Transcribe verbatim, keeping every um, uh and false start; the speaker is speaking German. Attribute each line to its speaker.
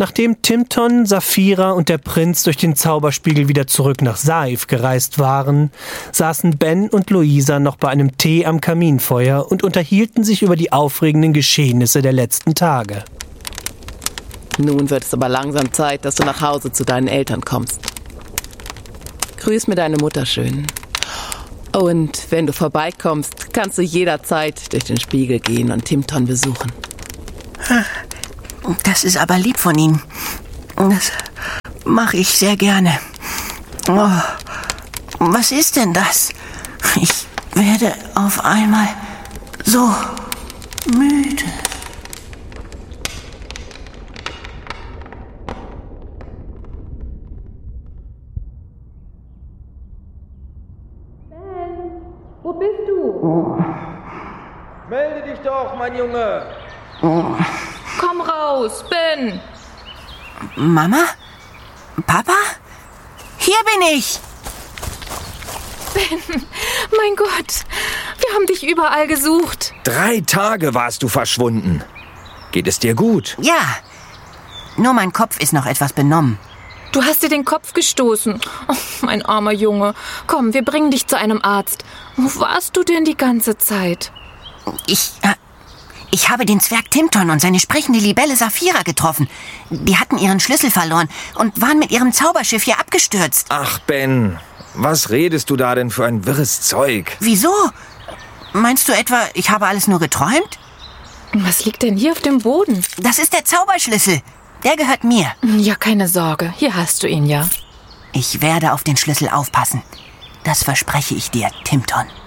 Speaker 1: Nachdem Timton, Saphira und der Prinz durch den Zauberspiegel wieder zurück nach Saif gereist waren, saßen Ben und Luisa noch bei einem Tee am Kaminfeuer und unterhielten sich über die aufregenden Geschehnisse der letzten Tage.
Speaker 2: Nun wird es aber langsam Zeit, dass du nach Hause zu deinen Eltern kommst. Grüß mir deine Mutter schön. Und wenn du vorbeikommst, kannst du jederzeit durch den Spiegel gehen und Timton besuchen.
Speaker 3: Das ist aber lieb von ihm. Das mache ich sehr gerne. Oh, was ist denn das? Ich werde auf einmal so müde.
Speaker 4: Wo bist du?
Speaker 3: Oh.
Speaker 5: Melde dich doch, mein Junge!
Speaker 3: Oh.
Speaker 4: Komm raus, Ben!
Speaker 3: Mama? Papa? Hier bin ich!
Speaker 4: Ben, mein Gott, wir haben dich überall gesucht.
Speaker 5: Drei Tage warst du verschwunden. Geht es dir gut?
Speaker 3: Ja, nur mein Kopf ist noch etwas benommen.
Speaker 4: Du hast dir den Kopf gestoßen. Oh, mein armer Junge. Komm, wir bringen dich zu einem Arzt. Wo warst du denn die ganze Zeit?
Speaker 3: Ich, äh, ich habe den Zwerg Timton und seine sprechende Libelle Saphira getroffen. Die hatten ihren Schlüssel verloren und waren mit ihrem Zauberschiff hier abgestürzt.
Speaker 5: Ach, Ben, was redest du da denn für ein wirres Zeug?
Speaker 3: Wieso? Meinst du etwa, ich habe alles nur geträumt?
Speaker 4: Was liegt denn hier auf dem Boden?
Speaker 3: Das ist der Zauberschlüssel. Der gehört mir.
Speaker 4: Ja, keine Sorge. Hier hast du ihn ja.
Speaker 3: Ich werde auf den Schlüssel aufpassen. Das verspreche ich dir, Timton.